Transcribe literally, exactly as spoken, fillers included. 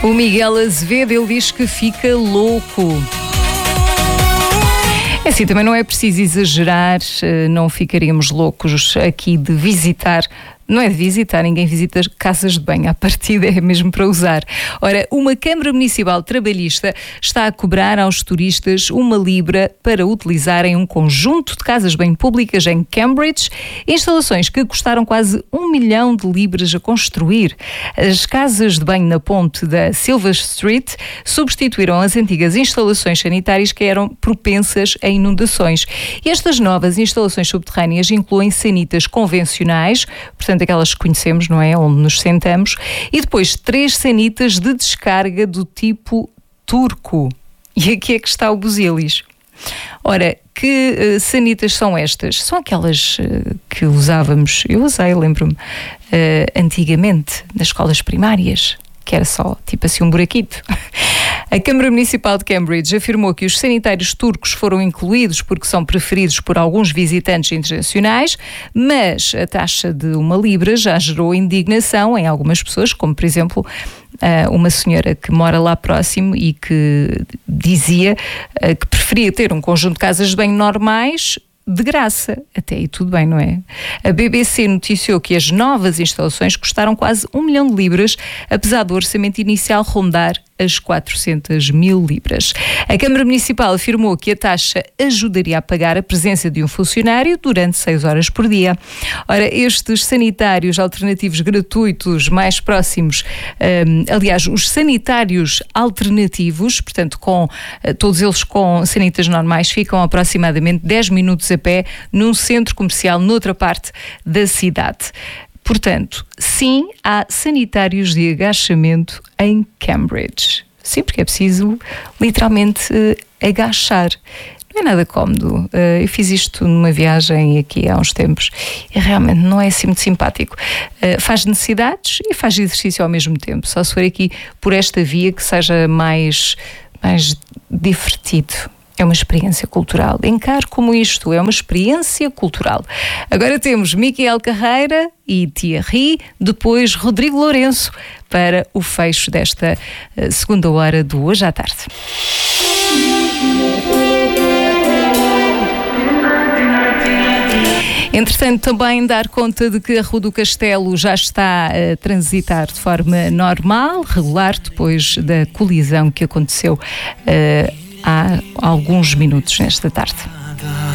O Miguel Azevedo, ele diz que fica louco. É assim, também não é preciso exagerar, não ficaríamos loucos aqui de visitar. Não é de visitar, ninguém visita casas de banho, à partida é mesmo para usar. Ora, uma Câmara Municipal Trabalhista está a cobrar aos turistas uma libra para utilizarem um conjunto de casas de banho públicas em Cambridge, instalações que custaram quase um milhão de libras a construir. As casas de banho na ponte da Silver Street substituíram as antigas instalações sanitárias que eram propensas a inundações. E estas novas instalações subterrâneas incluem sanitas convencionais, portanto aquelas que conhecemos, não é? Onde nos sentamos, e depois três sanitas de descarga do tipo turco. E aqui é que está o busilis. Ora, que uh, sanitas são estas? São aquelas uh, que usávamos, eu usei, lembro-me, uh, antigamente, nas escolas primárias, que era só tipo assim um buraquito. A Câmara Municipal de Cambridge afirmou que os sanitários turcos foram incluídos porque são preferidos por alguns visitantes internacionais, mas a taxa de uma libra já gerou indignação em algumas pessoas, como por exemplo uma senhora que mora lá próximo e que dizia que preferia ter um conjunto de casas de banho normais de graça. Até aí tudo bem, não é? A B B C noticiou que as novas instalações custaram quase um milhão de libras, apesar do orçamento inicial rondar as quatrocentas mil libras. A Câmara Municipal afirmou que a taxa ajudaria a pagar a presença de um funcionário durante seis horas por dia. Ora, estes sanitários alternativos gratuitos mais próximos, um, aliás, os sanitários alternativos, portanto, com uh, todos eles com sanitas normais, ficam aproximadamente dez minutos a pé num centro comercial noutra parte da cidade. Portanto, sim, há sanitários de agachamento em Cambridge. Sim, porque é preciso literalmente uh, agachar. Não é nada cómodo. Uh, eu fiz isto numa viagem aqui há uns tempos e realmente não é assim muito simpático. Uh, faz necessidades e faz exercício ao mesmo tempo. Só se for aqui por esta via que seja mais, mais divertido. É uma experiência cultural. Encaro como isto, é uma experiência cultural. Agora temos Micael Carreira e Thierry, depois Rodrigo Lourenço, para o fecho desta uh, segunda hora do Hoje à Tarde. Entretanto, também dar conta de que a Rua do Castelo já está a transitar de forma normal, regular, depois da colisão que aconteceu uh, há alguns minutos nesta tarde.